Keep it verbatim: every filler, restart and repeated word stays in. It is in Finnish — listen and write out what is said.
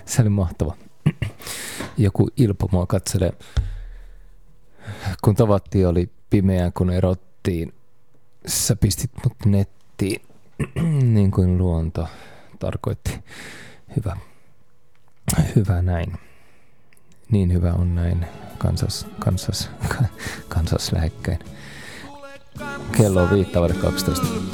Se oli mahtava. Joku Ilpo mua katselee. Kun tavattiin, oli pimeää, kun erottiin. Sä pistit mut nettiin, niin kuin luonto tarkoitti. Hyvä. Hyvä näin. Niin hyvä on näin kansas, kansas, kansaslähekkäin. Kello on viittävä kaksitoista.